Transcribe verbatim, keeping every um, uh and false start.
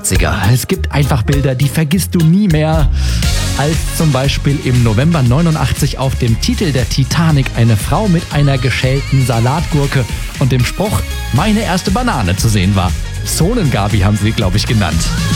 achtziger. Es gibt einfach Bilder, die vergisst du nie mehr. Als zum Beispiel im November neunundachtzig auf dem Titel der Titanic eine Frau mit einer geschälten Salatgurke und dem Spruch "Meine erste Banane" zu sehen war. Zonengabi haben sie, glaube ich, genannt.